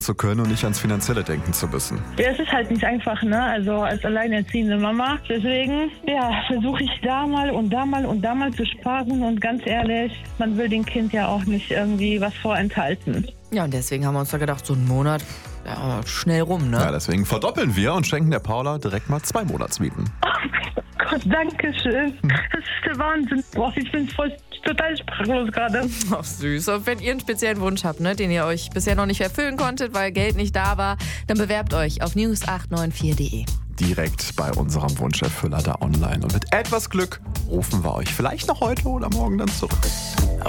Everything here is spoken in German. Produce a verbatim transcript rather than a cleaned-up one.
zu können und nicht ans Finanzielle denken zu müssen. Ja, es ist halt nicht einfach, ne? Also als alleinerziehende Mama. Deswegen, ja, versuche ich da mal und da mal und da mal zu sparen. Und ganz ehrlich, man will dem Kind ja auch nicht irgendwie was vorenthalten. Ja, und deswegen haben wir uns da gedacht, so einen Monat, ja, schnell rum, ne? Ja, deswegen verdoppeln wir und schenken der Paula direkt mal zwei Monatsmieten. Oh Gott, danke schön. Das ist der Wahnsinn. Boah, ich bin voll total sprachlos gerade. Ach, süß. Und wenn ihr einen speziellen Wunsch habt, ne, den ihr euch bisher noch nicht erfüllen konntet, weil Geld nicht da war, dann bewerbt euch auf news acht neun vier punkt de. Direkt bei unserem Wunscherfüller da online. Und mit etwas Glück rufen wir euch vielleicht noch heute oder morgen dann zurück.